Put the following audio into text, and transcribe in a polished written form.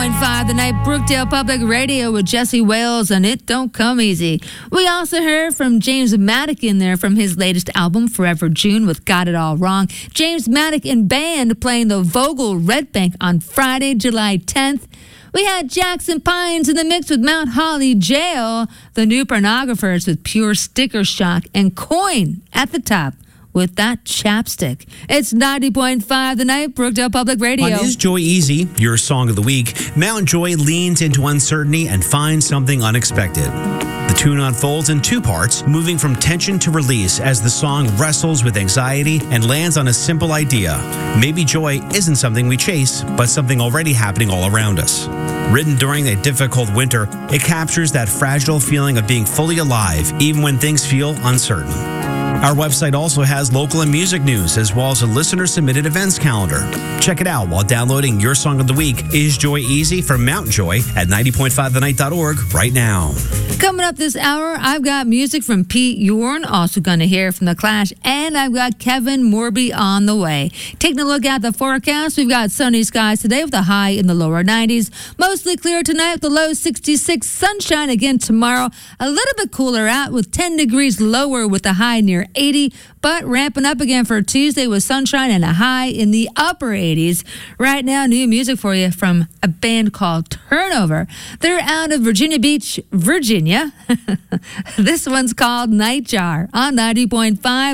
5 the night, Brookdale Public Radio with Jesse Wales, and It Don't Come Easy. We also heard from James Maddock in there from his latest album, Forever June, with Got It All Wrong. James Maddock and band playing the Vogel Red Bank on Friday, July 10th. We had Jackson Pines in the mix with Mount Holly Jail, the New Pornographers with Pure Sticker Shock, and Coin at the top with That Chapstick. It's 90.5 the night, Brookdale Public Radio. On Is Joy Easy, your song of the week, Mount Joy leans into uncertainty and finds something unexpected. The tune unfolds in two parts, moving from tension to release as the song wrestles with anxiety and lands on a simple idea. Maybe joy isn't something we chase, but something already happening all around us. Written during a difficult winter, it captures that fragile feeling of being fully alive, even when things feel uncertain. Our website also has local and music news, as well as a listener-submitted events calendar. Check it out while downloading your song of the week, Is Joy Easy, from Mount Joy at 90.5thenight.org right now. Coming up this hour, I've got music from Pete Yorn, also going to hear from The Clash, and I've got Kevin Morby on the way. Taking a look at the forecast, we've got sunny skies today with a high in the lower 90s. Mostly clear tonight with the low 66. Sunshine again tomorrow. A little bit cooler out with 10 degrees lower with a high near 80, but ramping up again for Tuesday with sunshine and a high in the upper 80s. Right now, new music for you from a band called Turnover. They're out of Virginia Beach, Virginia. This one's called Nightjar on 90.5.